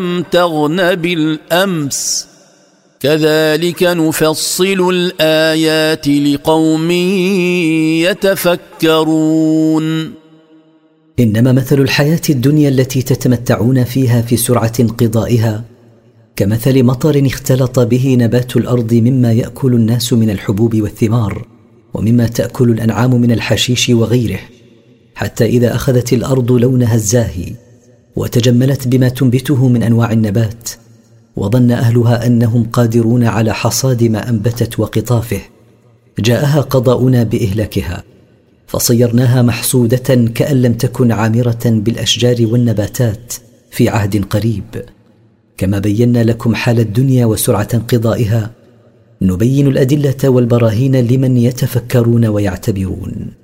تغن بالأمس كذلك نفصل الآيات لقوم يتفكرون. إنما مثل الحياة الدنيا التي تتمتعون فيها في سرعة انقضائها كمثل مطر اختلط به نبات الأرض مما يأكل الناس من الحبوب والثمار ومما تأكل الأنعام من الحشيش وغيره، حتى إذا أخذت الأرض لونها الزاهي وتجملت بما تنبته من أنواع النبات وظن أهلها أنهم قادرون على حصاد ما أنبتت وقطافه، جاءها قضاؤنا بإهلاكها فصيرناها محصودة كأن لم تكن عامرة بالأشجار والنباتات في عهد قريب. كما بينا لكم حال الدنيا وسرعة انقضائها نبين الأدلة والبراهين لمن يتفكرون ويعتبرون.